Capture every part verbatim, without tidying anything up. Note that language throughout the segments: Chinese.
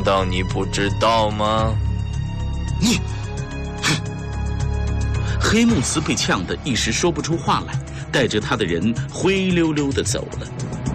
当你不知道吗？ 你，黑木慈被呛得一时说不出话来，带着他的人灰溜溜地走了。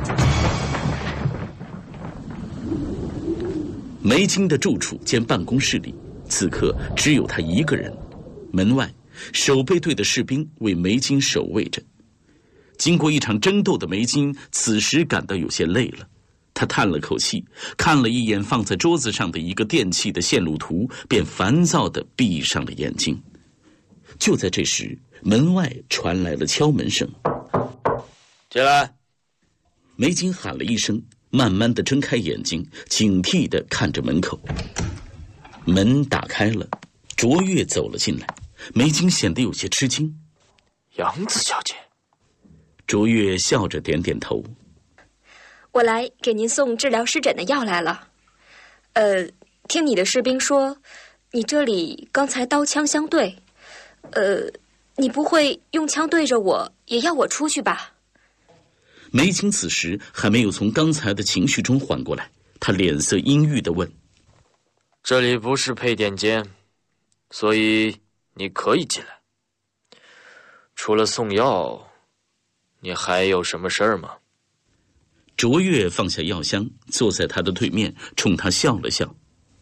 梅津的住处兼办公室里，此刻只有他一个人。门外，守备队的士兵为梅津守卫着。经过一场争斗的梅津，此时感到有些累了。他叹了口气，看了一眼放在桌子上的一个电器的线路图，便烦躁地闭上了眼睛。就在这时，门外传来了敲门声。 进来。 梅津喊了一声，慢慢地睁开眼睛，警惕地看着门口。门打开了，卓越走了进来。梅津显得有些吃惊。 杨子小姐。 卓越笑着点点头。 我来给您送治疗湿疹的药来了。呃，听你的士兵说，你这里刚才刀枪相对，呃，你不会用枪对着我，也要我出去吧？ 梅津此时还没有从刚才的情绪中缓过来，他脸色阴郁地问：“ 这里不是配电间，所以你可以进来。除了送药，你还有什么事儿吗？” 卓越放下药箱，坐在他的对面，冲他笑了笑。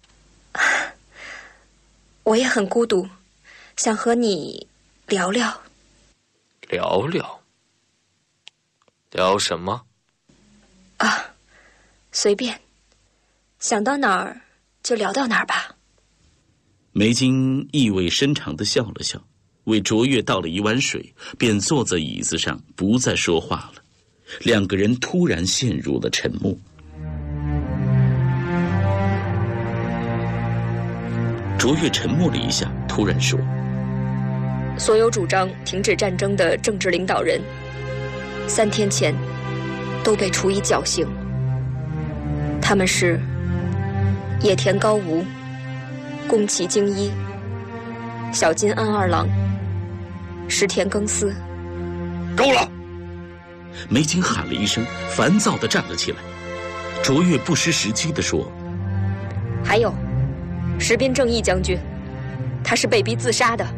我也很孤独，想和你聊聊。 聊聊？聊什么？ 啊，随便，想到哪儿就聊到哪儿吧。 梅津意味深长地笑了笑，为卓越倒了一碗水，便坐在椅子上，不再说话了。两个人突然陷入了沉默。卓越沉默了一下，突然说：“ 所有主张停止战争的政治领导人，三天前都被处以绞刑。他们是野田高吾、宫崎京一、小津安二郎、石田耕司。” 够了！ 梅津喊了一声，烦躁地站了起来。卓越不失时机地说：“ 还有，石滨正义将军，他是被逼自杀的。”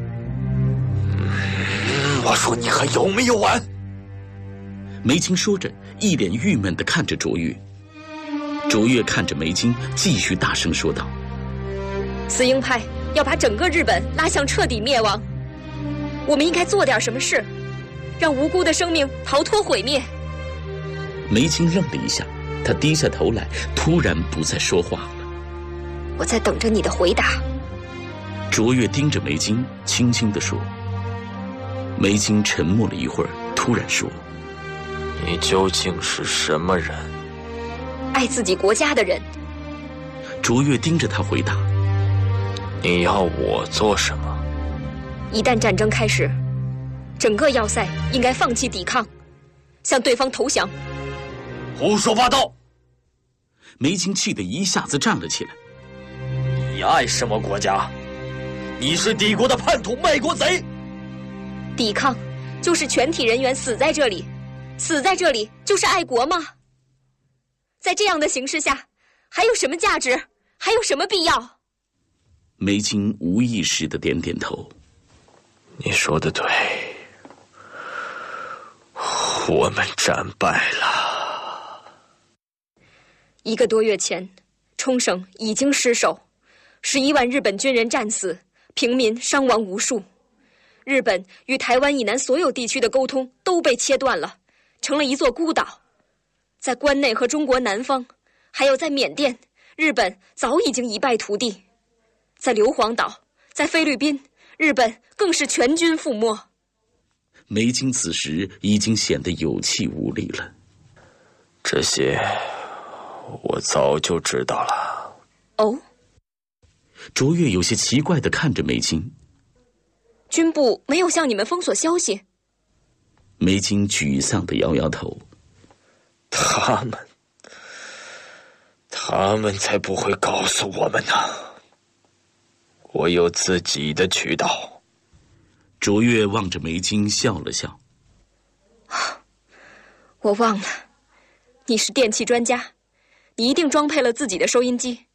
我说你还有没有完？ 梅津说着，一脸郁闷地看着卓越。卓越看着梅津，继续大声说道：“ 死鹰派要把整个日本拉向彻底灭亡，我们应该做点什么事，让无辜的生命逃脱毁灭。” 梅津愣了一下，他低下头来，突然不再说话了。 “我在等着你的回答。” 卓越盯着梅津，轻轻地说。梅津沉默了一会儿，突然说：“ 你究竟是什么人？”“ 爱自己国家的人。” 卓越盯着他回答：“ 你要我做什么？”“ 一旦战争开始，整个要塞应该放弃抵抗，向对方投降。”“ 胡说八道！” 梅津气得一下子站了起来。 “你爱什么国家？你是敌国的叛徒卖国贼！”“ 抵抗就是全体人员死在这里，死在这里就是爱国吗？在这样的形势下，还有什么价值？还有什么必要？” 梅津无意识地点点头。 “你说的对，我们战败了。” 一个多月前，冲绳已经失守，十一万日本军人战死，平民伤亡无数。日本与台湾以南所有地区的沟通都被切断了，成了一座孤岛。在关内和中国南方，还有在缅甸，日本早已经一败涂地。在硫磺岛，在菲律宾，日本更是全军覆没。 梅津此时已经显得有气无力了。 “这些我早就知道了。”“ 哦？” 卓越有些奇怪地看着梅津。“ 军部没有向你们封锁消息？” 梅津沮丧地摇摇头。 “他们，他们才不会告诉我们呢。我有自己的渠道。” 卓越望着梅津笑了笑。 “我忘了，你是电气专家，你一定装配了自己的收音机。